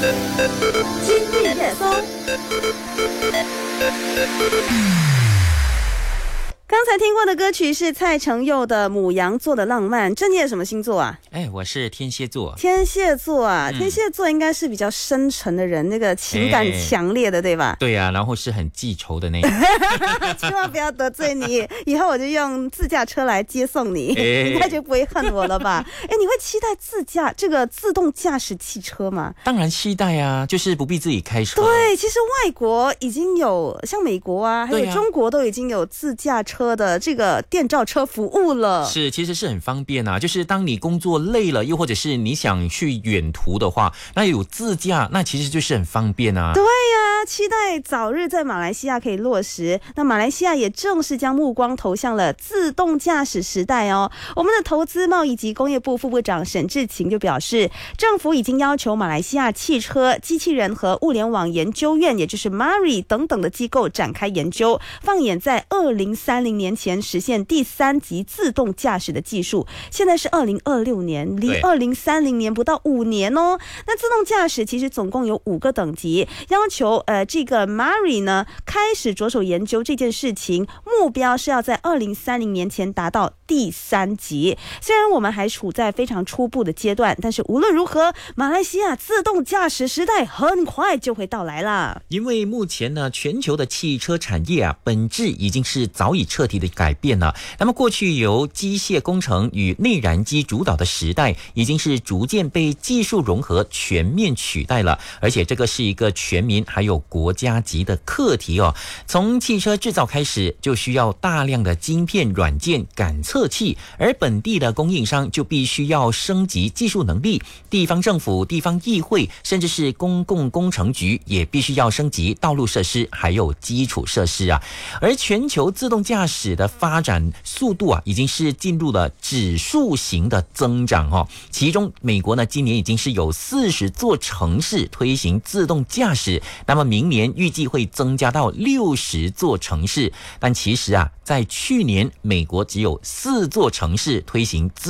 今日热搜。刚才听过的歌曲是蔡承佑的《牡羊座的浪漫》。正业什么星座啊？ 我是天蝎座。 天蝎座啊，天蝎座应该是比较深沉的人，那个情感强烈的，对吧？ 对啊，然后是很记仇的那种。 千万不要得罪你，以后我就用自驾车来接送你，应该就不会恨我了吧？你会期待这个自动驾驶汽车吗？ 当然期待啊，就是不必自己开车。 对，其实外国已经有，像美国啊，还有中国都已经有自驾车的这个电召车服务了。 是，其实是很方便啊，就是当你工作累了，又或者是你想去远途的话，那有自驾，那其实就是很方便啊。 对呀，期待早日在马来西亚可以落实。那马来西亚也正式将目光投向了自动驾驶时代哦。我们的投资贸易及工业部副部长沈志勤就表示，政府已经要求马来西亚汽车、机器人和物联网研究院，也就是 MARI 等等的机构展开研究，放眼在2030年前实现第3级自动驾驶的技术。现在是2026年，离2030年不到5年哦。那自动驾驶其实总共有5个等级，要求这个 MARI 呢开始着手研究这件事情，目标是要在2030年前达到第3级。虽然我们还处在非常初步的阶段，但是无论如何，马来西亚自动驾驶时代很快就会到来啦。 因为目前呢，全球的汽车产业啊，本质已经是早已彻底的改变了。那么过去由机械工程与内燃机主导的时代，已经是逐渐被技术融合全面取代了。而且这个是一个全民还有国家级的课题哦。从汽车制造开始，就需要大量的晶片、软件、感测器，而本地的供应商就必须要升级技术能力，地方政府、地方议会，甚至是公共工程局也必须要升级道路设施还有基础设施啊。而全球自动驾驶的发展速度啊，已经是进入了指数型的增长哦。其中美国呢，今年已经是有40座城市推行自动驾驶，那么明年预计会增加到60座城市。但其实啊，在去年美国只有4座城市推行